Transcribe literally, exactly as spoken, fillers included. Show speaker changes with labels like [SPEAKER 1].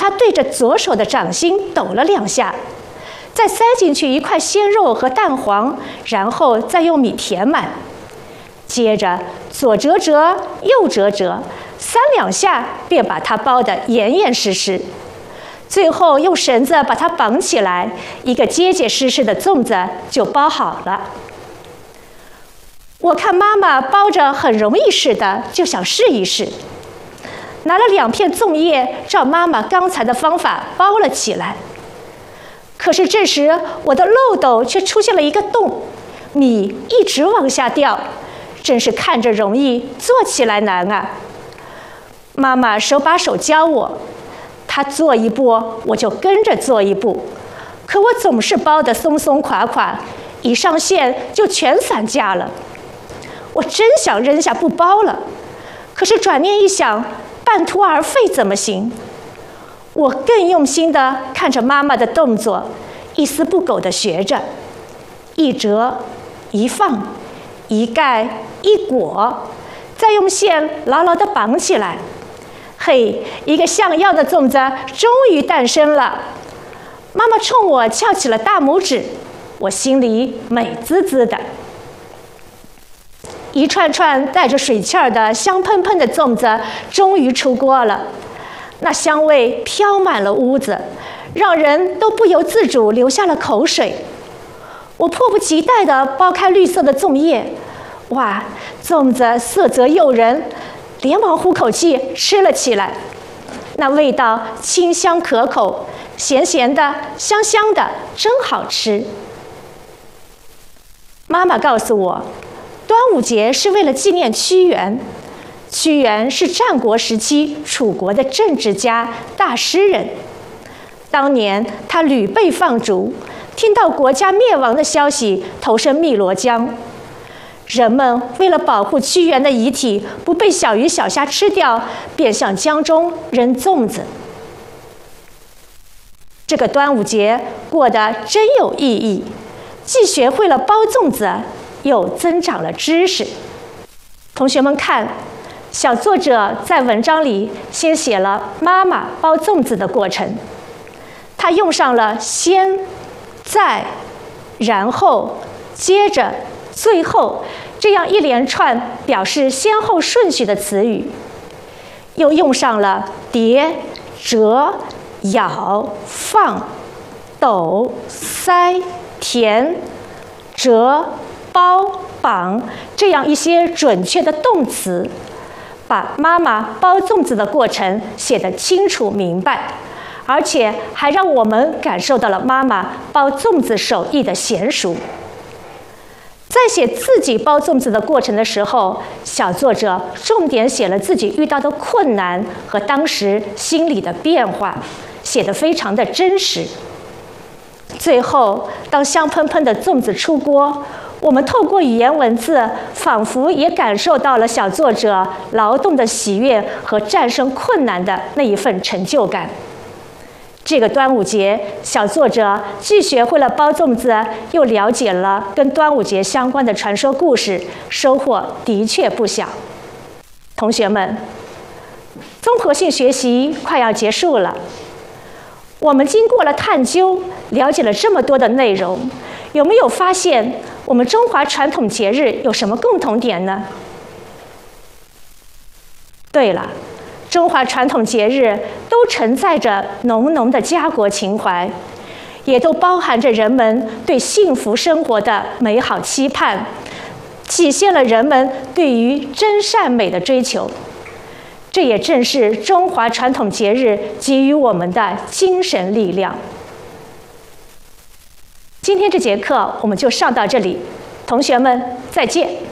[SPEAKER 1] 它对着左手的掌心抖了两下，再塞进去一块鲜肉和蛋黄，然后再用米填满。接着左折折，右折折，三两下便把它包得严严实实。最后用绳子把它绑起来，一个结结实实的粽子就包好了。我看妈妈包着很容易似的，就想试一试，拿了两片粽叶，照妈妈刚才的方法包了起来。可是这时我的漏斗却出现了一个洞，米一直往下掉，真是看着容易，做起来难啊！妈妈手把手教我，她做一步，我就跟着做一步，可我总是包得松松垮垮，一上线就全散架了。我真想扔下不包了，可是转念一想，半途而废怎么行？我更用心地看着妈妈的动作，一丝不苟地学着，一折一放，一盖一裹，再用线牢牢地绑起来。嘿，一个像样的粽子终于诞生了！妈妈冲我翘起了大拇指，我心里美滋滋的。一串串带着水气儿的香喷喷的粽子终于出锅了，那香味飘满了屋子，让人都不由自主流下了口水。我迫不及待地剥开绿色的粽叶，哇，粽子色泽诱人，连忙呼口气吃了起来。那味道清香可口，咸咸的，香香的，真好吃。妈妈告诉我，端午节是为了纪念屈原。屈原是战国时期楚国的政治家、大诗人。当年他屡被放逐，听到国家灭亡的消息，投身汨罗江。人们为了保护屈原的遗体不被小鱼小虾吃掉，便向江中扔粽子。这个端午节过得真有意义，既学会了包粽子，又增长了知识。同学们看，小作者在文章里先写了妈妈包粽子的过程，他用上了先、再、然后、接着、最后这样一连串表示先后顺序的词语，又用上了叠、折、舀、放、抖、塞、填、折、包、绑这样一些准确的动词，把妈妈包粽子的过程写得清楚明白，而且还让我们感受到了妈妈包粽子手艺的娴熟。在写自己包粽子的过程的时候，小作者重点写了自己遇到的困难和当时心里的变化，写得非常的真实。最后，当香喷喷的粽子出锅，我们透过语言文字，仿佛也感受到了小作者劳动的喜悦和战胜困难的那一份成就感。这个端午节，小作者既学会了包粽子，又了解了跟端午节相关的传说故事，收获的确不小。同学们，综合性学习快要结束了，我们经过了探究，了解了这么多的内容，有没有发现我们中华传统节日有什么共同点呢？对了，中华传统节日都承载着浓浓的家国情怀，也都包含着人们对幸福生活的美好期盼，体现了人们对于真善美的追求。这也正是中华传统节日给予我们的精神力量。今天这节课我们就上到这里，同学们再见。